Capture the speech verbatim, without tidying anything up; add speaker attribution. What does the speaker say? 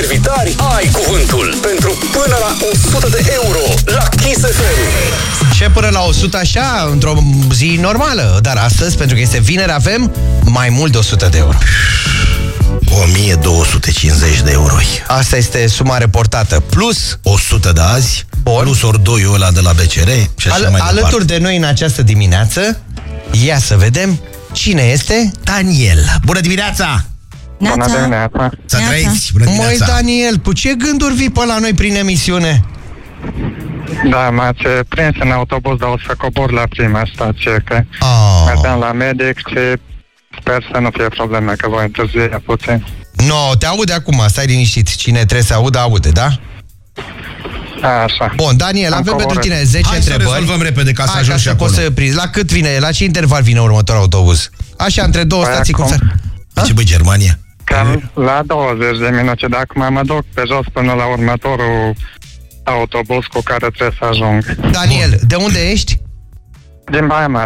Speaker 1: servitari, ai cuvântul pentru până la o sută de euro la Kiss F M.
Speaker 2: Și până la o sută așa, într-o zi normală. Dar astăzi, pentru că este vineri, avem mai mult de o sută de euro.
Speaker 3: o mie două sute cincizeci de euro.
Speaker 2: Asta este suma reportată. Plus
Speaker 3: o sută de azi,
Speaker 2: Bun.
Speaker 3: plus ordoiul ăla de la B C R și așa
Speaker 2: al-
Speaker 3: mai
Speaker 2: alături
Speaker 3: departe.
Speaker 2: de noi în această dimineață, ia să vedem cine este.
Speaker 3: Daniel. Bună dimineața!
Speaker 4: Bună
Speaker 5: dimineața!
Speaker 3: Să
Speaker 4: Neața.
Speaker 3: trăiți! Bună
Speaker 2: Măi,
Speaker 3: dimineața!
Speaker 2: Daniel, cu ce gânduri vii pe la noi prin emisiune?
Speaker 5: Da, m-ați prins în autobuz, dar o să cobor la prima stație, că
Speaker 2: Oh.
Speaker 5: mergeam la medic și sper să nu fie probleme, că voi întârzia puțin.
Speaker 2: No, te aude acum, stai liniștit. Cine trebuie să audă, aude, da?
Speaker 5: Așa.
Speaker 2: Bun, Daniel,
Speaker 5: Am
Speaker 2: avem pentru
Speaker 5: coborât.
Speaker 2: tine zece
Speaker 3: Hai să
Speaker 2: întrebări.
Speaker 3: rezolvăm repede ca să
Speaker 2: Hai,
Speaker 3: ajung
Speaker 2: ca
Speaker 3: și
Speaker 2: să
Speaker 3: acolo.
Speaker 2: poți să prinzi. La cât vine? La ce interval vine următorul autobuz? Așa, între două
Speaker 5: Păi
Speaker 2: stații, cum
Speaker 5: acum-
Speaker 2: să...
Speaker 3: Ce băi, Germania?
Speaker 5: Cam la douăzeci de minute, dacă mai mă duc pe jos până la următorul autobuz cu care trebuie să ajung.
Speaker 2: Daniel, de unde ești?
Speaker 5: Din Baia Mare.